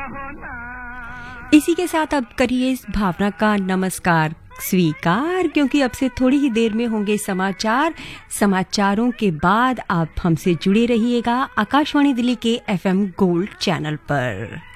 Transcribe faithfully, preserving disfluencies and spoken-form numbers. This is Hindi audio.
इसी के साथ अब करिए इस भावना का नमस्कार स्वीकार, क्योंकि अब से थोड़ी ही देर में होंगे समाचार। समाचारों के बाद आप हमसे जुड़े रहिएगा आकाशवाणी दिल्ली के एफएम गोल्ड चैनल पर।